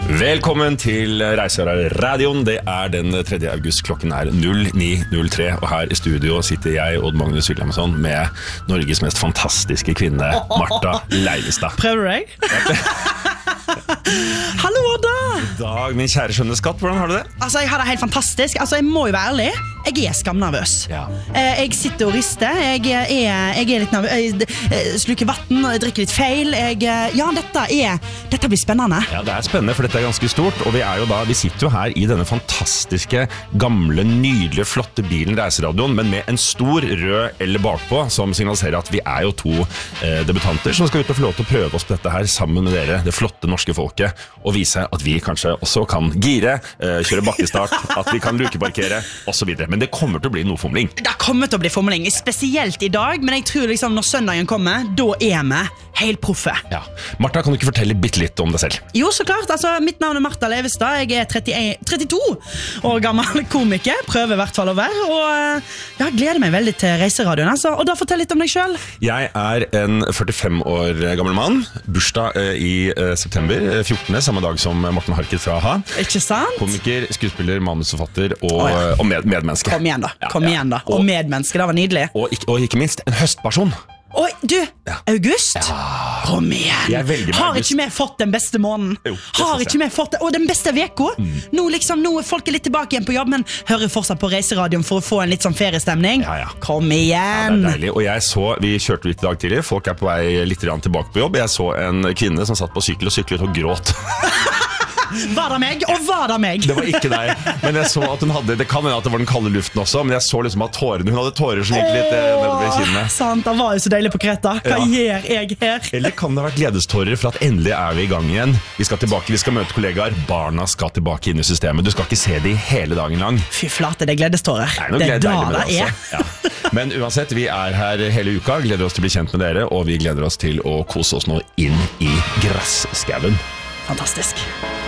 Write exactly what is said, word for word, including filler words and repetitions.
Velkommen til Reiseradioen. Det er den tredje august, klokken er null ni null tre, og her i studio sitter jeg, Odd Magnus Williamson, med Norges mest fantastiske kvinne, Martha Leivestad. Prøver du deg? Hallo, Odda! Dag, min kjære skjønne skatt, hvordan har du det? Altså, jeg har det helt fantastisk. Altså, jeg må jo være ærlig. Jeg er skamnervøs. Ja. Jeg sitter og rister. Jeg er, jeg er litt nervøs. Jeg sluker vatten, jeg drikker litt feil. Jeg, ja, dette, er, dette blir spennende. Ja, det er spennende, for dette er ganske stort. Og vi, er jo da, vi sitter jo her i denne fantastiske, gamle, nydelige, flotte bilen Reiseradioen, men med en stor rød L bakpå, som signaliserer at vi er jo to eh, debutanter som skal ut og få lov til å prøve oss på dette her sammen med dere, det flotte norske folket, og vise at vi kanskje også kan gire, eh, kjøre bakkestart, at vi kan lukeparkere, og så videre. Men det kommer til å bli noe fomling. Det kommer til å bli fomling, spesielt i dag, men jeg tror liksom når søndagen kommer, da er vi helt proffe. Ja. Martha, kan du ikke fortelle bitte litt om deg selv? Jo, så klart. Altså, mitt navn er Martha Leivestad. Jeg er trettien, trettito år gammel komiker. Prøver i hvert fall å være, og jeg gleder meg veldig til Reiseradioen. Altså. Og da fortell litt om deg selv. Jeg er en førtifem år gammel mann. Bursdag eh, i eh, september, fjortende, samme dag som Morten Harket fra A-ha. Ikke sant? Komiker, skuespiller, manusforfatter og, oh, ja. og med, medmenneske. Kom igjen da, kom ja, ja. igjen da. Og, og medmenneske, det var nydelig. Og, og, og ikke minst, en høstperson. Oi, du, ja. August? Ja. Kom igjen. Har ikke vi fått den beste måneden? Jo, Har ikke vi fått det? Og den beste veka? Mm. Nå liksom, nå er folk litt tilbake igjen på jobb, men hører fortsatt på Reiseradioen for å få en litt sånn feriestemning. Ja, ja. Kom igjen. Ja, det er deilig. Og jeg så, vi kjørte ut i dag tidlig, folk er på vei litt tilbake på jobb. Jeg så en kvinne som satt på sykkel og syklet og gråt. Var det meg? Og var det meg? Det var ikke deg. Men jeg så at hun hadde, det kan hende at det var den kalde luften også, men jeg så liksom at tårene, hun hadde tårer som gikk litt nedover kinnet. Sant, det var jo så deilig på Kreta. Hva ja. gjør jeg her? Eller kan det ha vært gledestårer for at endelig er vi i gang igjen? Vi skal tilbake, vi skal møte kollegaer. Barna skal tilbake inn i systemet. Du skal ikke se de hele dagen lang. Fy flate, det er gledestårer. Det er da det, det er. Altså. Ja. Men uansett, vi er her hele uka, gleder oss til å bli kjent med dere, og vi gleder oss til å kose oss nå inn i grasskauen. Fantastisk.